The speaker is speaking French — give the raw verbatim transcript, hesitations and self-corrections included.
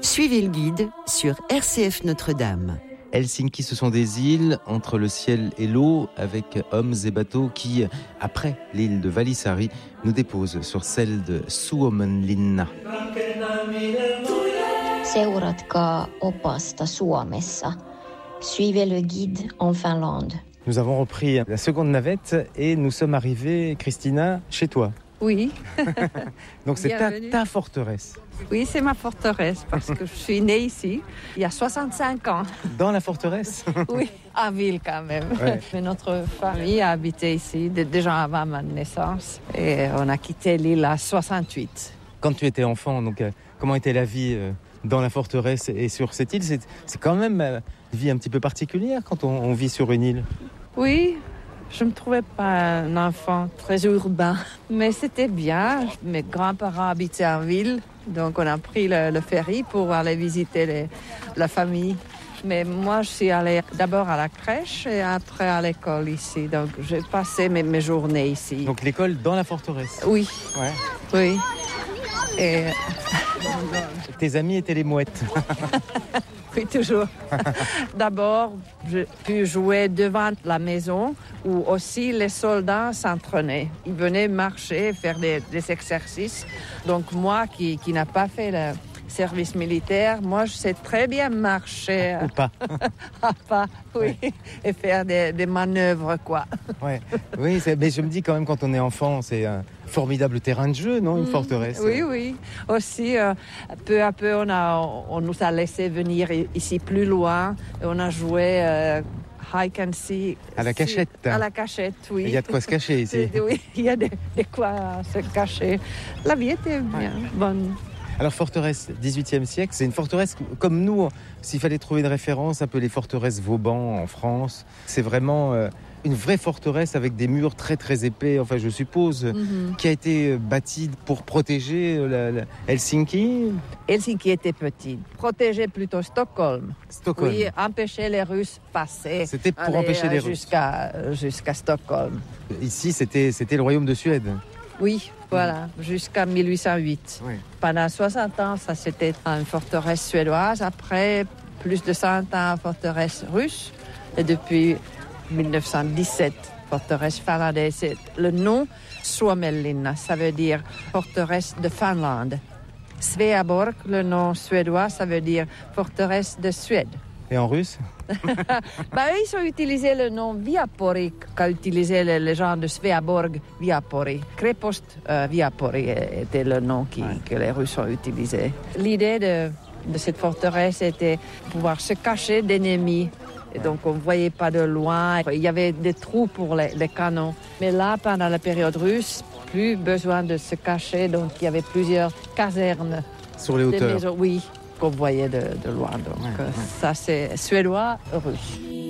Suivez le guide sur R C F Notre-Dame. Helsinki, ce sont des îles entre le ciel et l'eau, avec hommes et bateaux qui, après l'île de Välisaari, nous déposent sur celle de Suomenlinna. Seuratkaa opasta Suomessa. Suivez le guide en Finlande. Nous avons repris la seconde navette et nous sommes arrivés, Christina, chez toi. Oui. Donc c'est ta, ta forteresse. Oui, c'est ma forteresse parce que je suis née ici il y a soixante-cinq ans. Dans la forteresse? Oui, à ville quand même. Ouais. Mais notre famille a habité ici déjà avant ma naissance et on a quitté l'île à soixante-huit. Quand tu étais enfant, donc, euh, comment était la vie euh, dans la forteresse et sur cette île? C'est, c'est quand même euh, une vie un petit peu particulière quand on, on vit sur une île. Oui. Je ne me trouvais pas un enfant très urbain, mais c'était bien. Mes grands-parents habitaient en ville, donc on a pris le, le ferry pour aller visiter les, la famille. Mais moi, je suis allée d'abord à la crèche et après à l'école ici. Donc j'ai passé mes, mes journées ici. Donc l'école dans la forteresse? Oui. Ouais. Oui. Et... Tes amis étaient les mouettes? Oui, toujours. D'abord, j'ai pu jouer devant la maison où aussi les soldats s'entraînaient. Ils venaient marcher, faire des, des exercices. Donc moi, qui, qui n'a pas fait le service militaire, moi, je sais très bien marcher. Au pas. À pas, oui. Ouais. Et faire des, des manœuvres, quoi. Ouais. Oui, c'est, mais je me dis quand même, quand on est enfant, c'est un formidable terrain de jeu, non? Une mmh. forteresse. Oui, oui. Aussi, euh, peu à peu, on, a, on nous a laissé venir ici plus loin. Et on a joué... Euh, hide and seek. À la cachette. À la cachette, oui. Il y a de quoi se cacher ici. Oui, il y a de, de quoi se cacher. La vie était bien, ouais. Bonne. Alors, forteresse dix-huitième siècle, c'est une forteresse comme nous, s'il fallait trouver une référence, un peu les forteresses Vauban en France. C'est vraiment euh, une vraie forteresse avec des murs très très épais, enfin je suppose, mm-hmm. qui a été bâtie pour protéger la, la Helsinki. Helsinki était petite, protéger plutôt Stockholm. Stockholm. Oui, empêcher les Russes passer. C'était pour empêcher les Russes. Jusqu'à, jusqu'à Stockholm. Ici, c'était, c'était le royaume de Suède. Oui, voilà, jusqu'à mille huit cent huit. Oui. Pendant soixante ans, ça c'était une forteresse suédoise. Après, plus de cent ans, forteresse russe. Et depuis mille neuf cent dix-sept, forteresse finlandaise. Le nom Suomenlinna, ça veut dire forteresse de Finlande. Sveaborg, le nom suédois, ça veut dire forteresse de Suède. Et en russe? Bah, ils ont utilisé le nom Viapori qu'a utilisé les, les gens de Sveaborg, Viapori. Krepost euh, Viapori était le nom qui, ouais. que les Russes ont utilisé. L'idée de, de cette forteresse était pouvoir se cacher d'ennemis. Et donc on ne voyait pas de loin. Il y avait des trous pour les, les canons. Mais là, pendant la période russe, plus besoin de se cacher. Donc il y avait plusieurs casernes. Sur les hauteurs? Oui. Qu'on voyait de, de loin. Donc, ouais, ouais. Ça, c'est suédois, russe.